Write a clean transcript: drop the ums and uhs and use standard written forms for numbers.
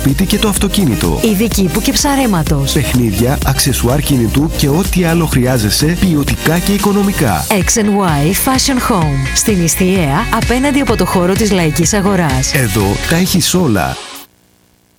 σπίτι και το αυτοκίνητο. Ειδική που και ψαρέματος. Παιχνίδια, αξεσουάρ κινητού και ό,τι άλλο χρειάζεσαι ποιοτικά και οικονομικά. X&Y Fashion Home. Στην Ιστιαία, απέναντι από το χώρο της Λαϊκής Αγοράς. Εδώ τα έχεις όλα.